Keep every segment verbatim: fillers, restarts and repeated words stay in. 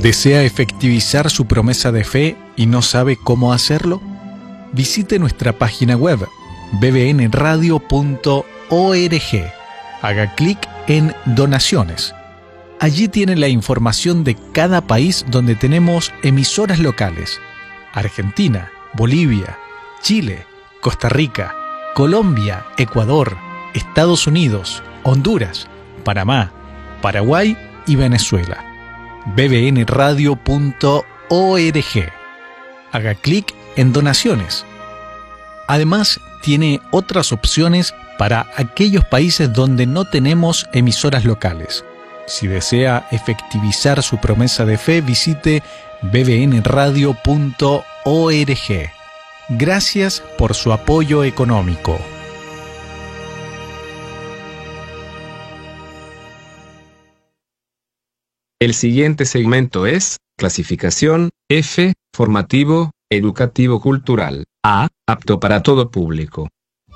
¿Desea efectivizar su promesa de fe y no sabe cómo hacerlo? Visite nuestra página web b b n radio punto org. Haga clic en Donaciones. Allí tiene la información de cada país donde tenemos emisoras locales: Argentina, Bolivia, Chile, Costa Rica, Colombia, Ecuador, Estados Unidos, Honduras, Panamá, Paraguay y Venezuela. b b n radio punto org. Haga clic en Donaciones. Además, tiene otras opciones para aquellos países donde no tenemos emisoras locales. Si desea efectivizar su promesa de fe, visite b b n radio punto org. Gracias por su apoyo económico. El siguiente segmento es clasificación F, formativo, educativo cultural. A, apto para todo público.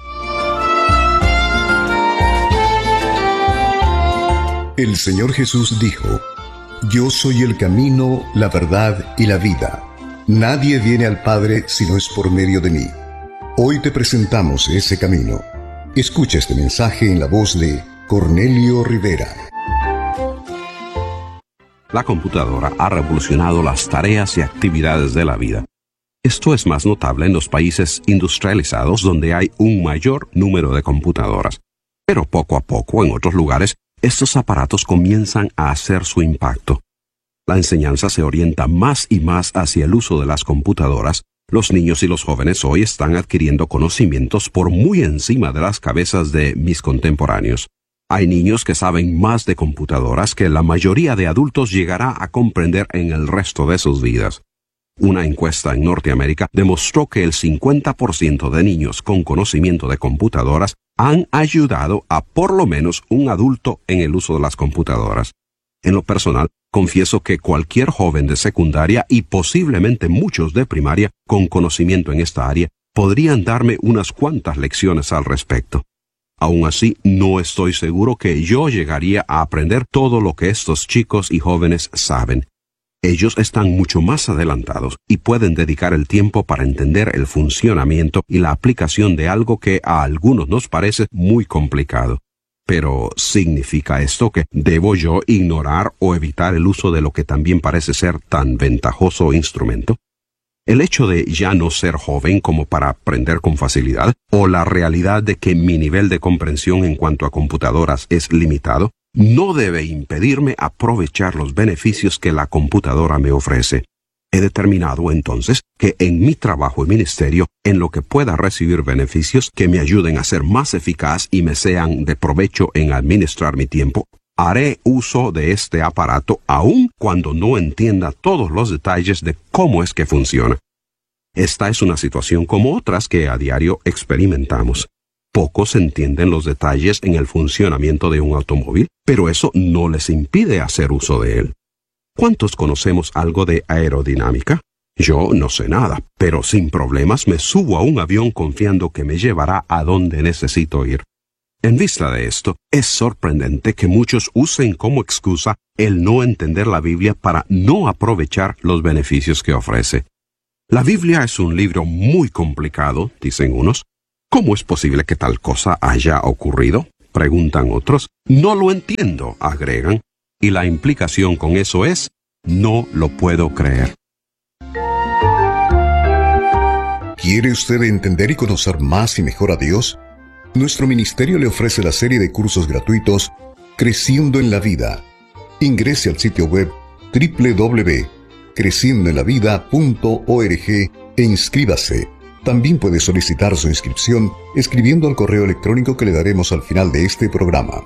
El Señor Jesús dijo: Yo soy el camino, la verdad y la vida. Nadie viene al Padre si no es por medio de mí. Hoy te presentamos ese camino. Escucha este mensaje en la voz de Cornelio Rivera. La computadora ha revolucionado las tareas y actividades de la vida. Esto es más notable en los países industrializados, donde hay un mayor número de computadoras. Pero poco a poco, en otros lugares, estos aparatos comienzan a hacer su impacto. La enseñanza se orienta más y más hacia el uso de las computadoras. Los niños y los jóvenes hoy están adquiriendo conocimientos por muy encima de las cabezas de mis contemporáneos. Hay niños que saben más de computadoras que la mayoría de adultos llegará a comprender en el resto de sus vidas. Una encuesta en Norteamérica demostró que el cincuenta por ciento de niños con conocimiento de computadoras han ayudado a por lo menos un adulto en el uso de las computadoras. En lo personal, confieso que cualquier joven de secundaria y posiblemente muchos de primaria con conocimiento en esta área podrían darme unas cuantas lecciones al respecto. Aún así, no estoy seguro que yo llegaría a aprender todo lo que estos chicos y jóvenes saben. Ellos están mucho más adelantados y pueden dedicar el tiempo para entender el funcionamiento y la aplicación de algo que a algunos nos parece muy complicado. Pero, ¿significa esto que debo yo ignorar o evitar el uso de lo que también parece ser tan ventajoso instrumento? El hecho de ya no ser joven como para aprender con facilidad, o la realidad de que mi nivel de comprensión en cuanto a computadoras es limitado, no debe impedirme aprovechar los beneficios que la computadora me ofrece. He determinado entonces que en mi trabajo y ministerio, en lo que pueda recibir beneficios que me ayuden a ser más eficaz y me sean de provecho en administrar mi tiempo, haré uso de este aparato aun cuando no entienda todos los detalles de cómo es que funciona. Esta es una situación como otras que a diario experimentamos. Pocos entienden los detalles en el funcionamiento de un automóvil, pero eso no les impide hacer uso de él. ¿Cuántos conocemos algo de aerodinámica? Yo no sé nada, pero sin problemas me subo a un avión confiando que me llevará a donde necesito ir. En vista de esto, es sorprendente que muchos usen como excusa el no entender la Biblia para no aprovechar los beneficios que ofrece. La Biblia es un libro muy complicado, dicen unos. ¿Cómo es posible que tal cosa haya ocurrido?, preguntan otros. No lo entiendo, agregan. Y la implicación con eso es, no lo puedo creer. ¿Quiere usted entender y conocer más y mejor a Dios? Nuestro ministerio le ofrece la serie de cursos gratuitos Creciendo en la Vida. Ingrese al sitio web doble u doble u doble u punto creciendo en la vida punto org e inscríbase. También puede solicitar su inscripción escribiendo al correo electrónico que le daremos al final de este programa.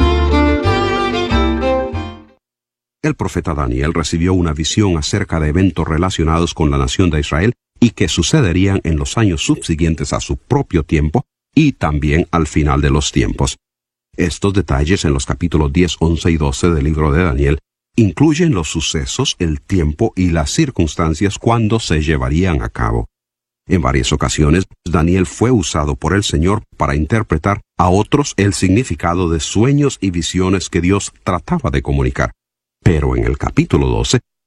El profeta Daniel recibió una visión acerca de eventos relacionados con la nación de Israel y que sucederían en los años subsiguientes a su propio tiempo y también al final de los tiempos. Estos detalles en los capítulos diez, once y doce del libro de Daniel incluyen los sucesos, el tiempo y las circunstancias cuando se llevarían a cabo. En varias ocasiones, Daniel fue usado por el Señor para interpretar a otros el significado de sueños y visiones que Dios trataba de comunicar. Pero en el capítulo doce,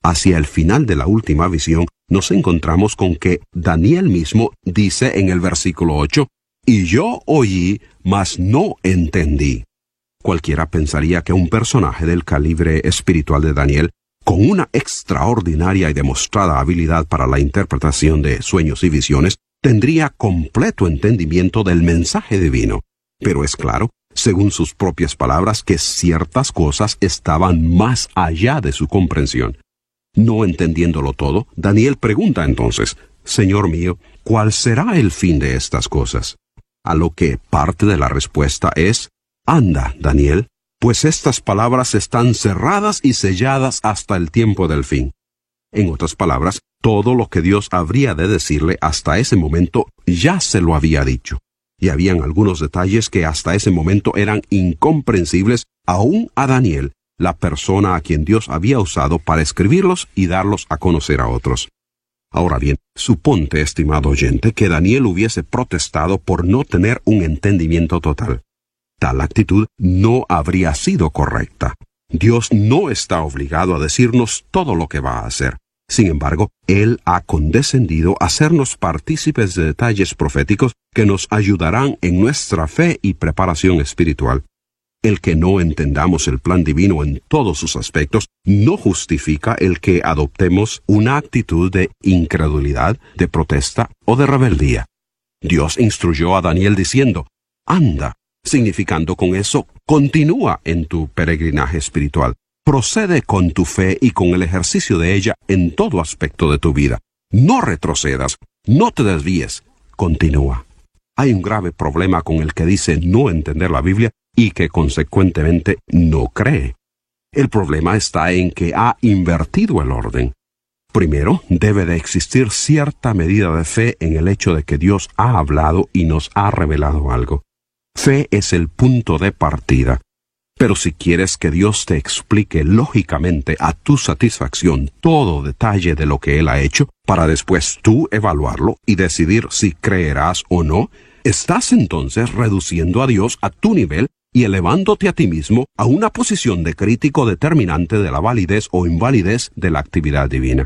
Hacia el final de la última visión, nos encontramos con que Daniel mismo dice en el versículo ocho, «Y yo oí, mas no entendí». Cualquiera pensaría que un personaje del calibre espiritual de Daniel, con una extraordinaria y demostrada habilidad para la interpretación de sueños y visiones, tendría completo entendimiento del mensaje divino. Pero es claro, según sus propias palabras, que ciertas cosas estaban más allá de su comprensión. No entendiéndolo todo, Daniel pregunta entonces, «Señor mío, ¿cuál será el fin de estas cosas?» A lo que parte de la respuesta es, «Anda, Daniel, pues estas palabras están cerradas y selladas hasta el tiempo del fin». En otras palabras, todo lo que Dios habría de decirle hasta ese momento ya se lo había dicho. Y habían algunos detalles que hasta ese momento eran incomprensibles aún a Daniel, la persona a quien Dios había usado para escribirlos y darlos a conocer a otros. Ahora bien, suponte, estimado oyente, que Daniel hubiese protestado por no tener un entendimiento total. Tal actitud no habría sido correcta. Dios no está obligado a decirnos todo lo que va a hacer. Sin embargo, Él ha condescendido a hacernos partícipes de detalles proféticos que nos ayudarán en nuestra fe y preparación espiritual. El que no entendamos el plan divino en todos sus aspectos no justifica el que adoptemos una actitud de incredulidad, de protesta o de rebeldía. Dios instruyó a Daniel diciendo, «Anda», significando con eso, continúa en tu peregrinaje espiritual. Procede con tu fe y con el ejercicio de ella en todo aspecto de tu vida. No retrocedas, no te desvíes, continúa. Hay un grave problema con el que dice no entender la Biblia y que consecuentemente no cree. El problema está en que ha invertido el orden. Primero, debe de existir cierta medida de fe en el hecho de que Dios ha hablado y nos ha revelado algo. Fe es el punto de partida. Pero si quieres que Dios te explique lógicamente a tu satisfacción todo detalle de lo que Él ha hecho, para después tú evaluarlo y decidir si creerás o no, estás entonces reduciendo a Dios a tu nivel y elevándote a ti mismo a una posición de crítico determinante de la validez o invalidez de la actividad divina.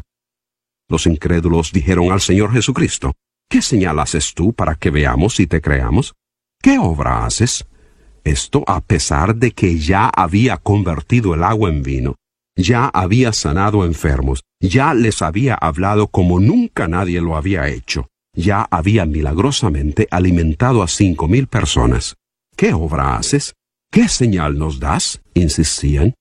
Los incrédulos dijeron al Señor Jesucristo, ¿qué señal haces tú para que veamos y te creamos? ¿Qué obra haces? Esto a pesar de que ya había convertido el agua en vino, ya había sanado enfermos, ya les había hablado como nunca nadie lo había hecho, ya había milagrosamente alimentado a cinco mil personas. ¿Qué obra haces? ¿Qué señal nos das?, insistían.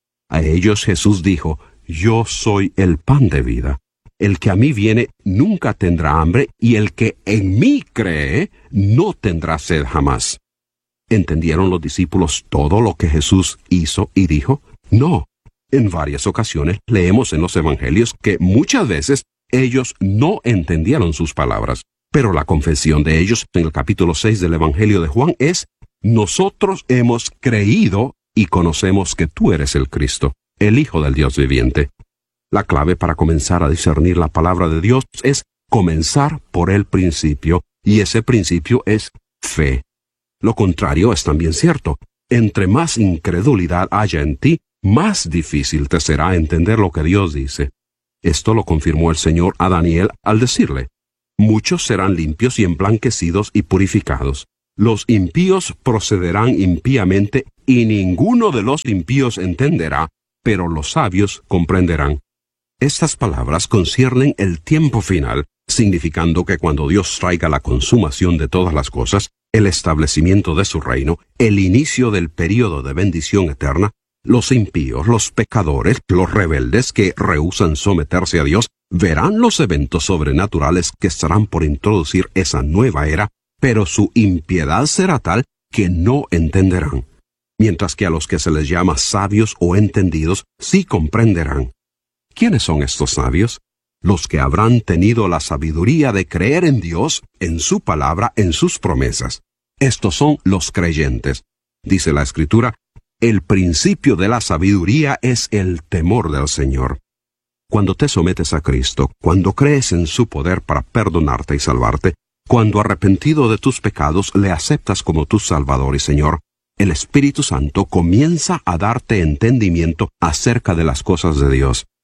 A ellos Jesús dijo, yo soy el pan de vida. El que a mí viene nunca tendrá hambre, y el que en mí cree no tendrá sed jamás. ¿Entendieron los discípulos todo lo que Jesús hizo y dijo? No. En varias ocasiones leemos en los evangelios que muchas veces ellos no entendieron sus palabras. Pero la confesión de ellos en el capítulo seis del Evangelio de Juan es, nosotros hemos creído y conocemos que tú eres el Cristo, el Hijo del Dios viviente. La clave para comenzar a discernir la palabra de Dios es comenzar por el principio, y ese principio es fe. Lo contrario es también cierto. Entre más incredulidad haya en ti, más difícil te será entender lo que Dios dice. Esto lo confirmó el Señor a Daniel al decirle, muchos serán limpios y emblanquecidos y purificados. Los impíos procederán impíamente, y ninguno de los impíos entenderá, pero los sabios comprenderán. Estas palabras conciernen el tiempo final, significando que cuando Dios traiga la consumación de todas las cosas, el establecimiento de su reino, el inicio del período de bendición eterna, los impíos, los pecadores, los rebeldes que rehúsan someterse a Dios, verán los eventos sobrenaturales que estarán por introducir esa nueva era, pero su impiedad será tal que no entenderán, mientras que a los que se les llama sabios o entendidos sí comprenderán. ¿Quiénes son estos sabios? Los que habrán tenido la sabiduría de creer en Dios, en su palabra, en sus promesas. Estos son los creyentes. Dice la Escritura, el principio de la sabiduría es el temor del Señor. Cuando te sometes a Cristo, cuando crees en su poder para perdonarte y salvarte, cuando arrepentido de tus pecados le aceptas como tu Salvador y Señor, el Espíritu Santo comienza a darte entendimiento acerca de las cosas de Dios.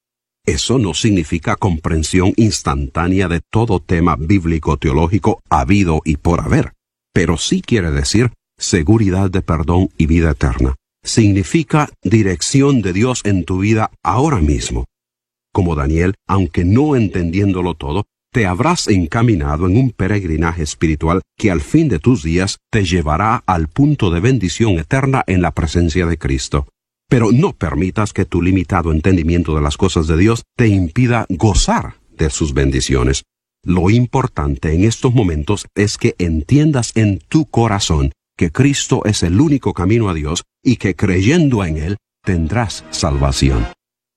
Eso no significa comprensión instantánea de todo tema bíblico-teológico habido y por haber, pero sí quiere decir seguridad de perdón y vida eterna. Significa dirección de Dios en tu vida ahora mismo. Como Daniel, aunque no entendiéndolo todo, te habrás encaminado en un peregrinaje espiritual que al fin de tus días te llevará al punto de bendición eterna en la presencia de Cristo. Pero no permitas que tu limitado entendimiento de las cosas de Dios te impida gozar de sus bendiciones. Lo importante en estos momentos es que entiendas en tu corazón que Cristo es el único camino a Dios y que creyendo en Él tendrás salvación.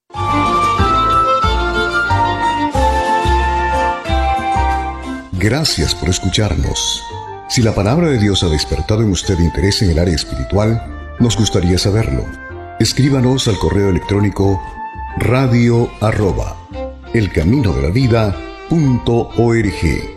Gracias por escucharnos. Si la palabra de Dios ha despertado en usted interés en el área espiritual, nos gustaría saberlo. Escríbanos al correo electrónico radio arroba elcaminodelavida punto org.